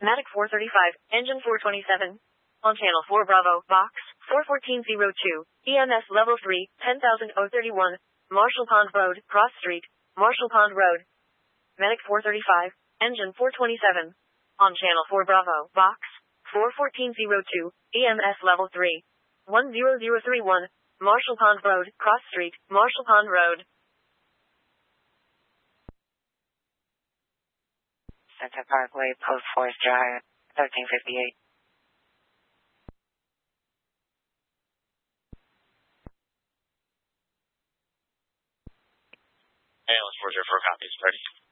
Matic 435, engine 427. On channel 4 Bravo, box, 41402, EMS level 3, 10,031, Marshall Pond Road, Cross Street, Marshall Pond Road. Medic 435, engine 427. On channel 4 Bravo, box, 41402, EMS level 3, 10031, Marshall Pond Road, Cross Street, Marshall Pond Road. Center Parkway, Post Forest Drive, 1358. ALS 404 copies, ready.